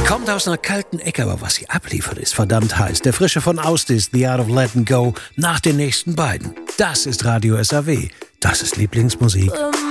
Kommt aus einer kalten Ecke, aber was sie abliefert, ist verdammt heiß. Der Frische von Austis, The Art of Letting Go, nach den nächsten beiden. Das ist Radio SAW. Das ist Lieblingsmusik.